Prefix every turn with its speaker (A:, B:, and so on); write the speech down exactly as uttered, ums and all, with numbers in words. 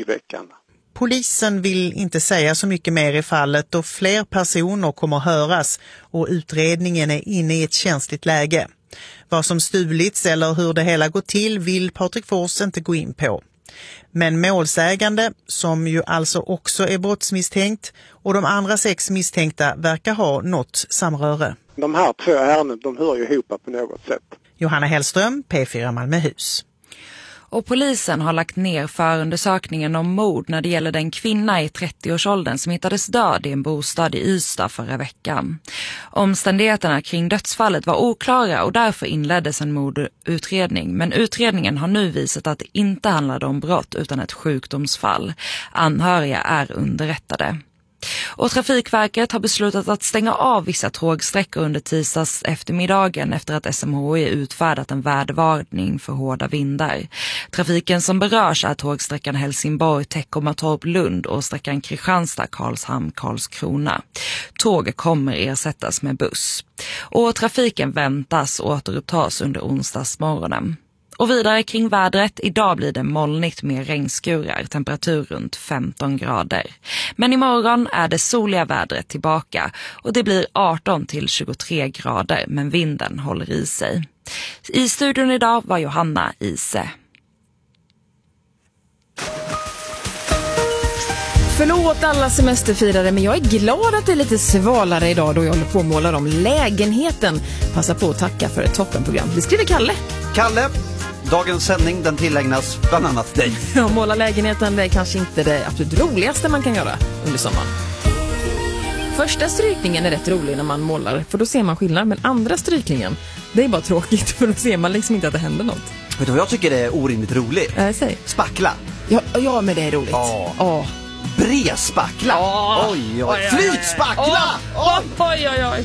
A: i veckan.
B: Polisen vill inte säga så mycket mer i fallet och fler personer kommer höras och utredningen är inne i ett känsligt läge. Vad som stulits eller hur det hela går till vill Patrik Fors inte gå in på. Men målsägande, som ju alltså också är brottsmisstänkt, och de andra sex misstänkta verkar ha något samröre.
A: De här två ärenden, de hör ju ihop på något sätt.
B: Johanna Hellström, P fyra Malmöhus.
C: Och polisen har lagt ner förundersökningen om mord när det gäller den kvinna i trettioårsåldern som hittades död i en bostad i Ystad förra veckan. Omständigheterna kring dödsfallet var oklara och därför inleddes en mordutredning. Men utredningen har nu visat att det inte handlade om brott utan ett sjukdomsfall. Anhöriga är underrättade. Och Trafikverket har beslutat att stänga av vissa tågsträckor under tisdags eftermiddagen efter att S M H I utfärdat en vädervarning för hårda vindar. Trafiken som berörs är tågsträckan Helsingborg-Teckomatorp-Lund och sträckan Kristianstad-Karlshamn-Karlskrona. Tåg kommer ersättas med buss. Och trafiken väntas återupptas under onsdagsmorgonen. Och vidare kring vädret, idag blir det molnigt med regnskurar, temperatur runt femton grader. Men imorgon är det soliga vädret tillbaka och det blir arton till tjugotre grader, men vinden håller i sig. I studion idag var Johanna Ise.
D: Förlåt alla semesterfirare, men jag är glad att det är lite svalare idag då jag håller på att måla om lägenheten. Passa på att tacka för ett toppenprogram. Det skriver Kalle.
E: Kalle, dagens sändning den tillägnas bland annat dig.
D: Ja, måla lägenheten det är kanske inte det absolut roligaste man kan göra under sommaren. Första strykningen är rätt rolig när man målar, för då ser man skillnad. Men andra strykningen, det är bara tråkigt, för då ser man liksom inte att det händer något.
E: Vet du vad jag tycker det är orimligt roligt?
D: Äh, säg.
E: Spackla.
D: Ja, ja, men det är roligt.
E: Ja.
D: Ja.
E: Brespackla.
D: Ja.
E: Oj, oj. Flytspackla.
D: Oj, oj, oj.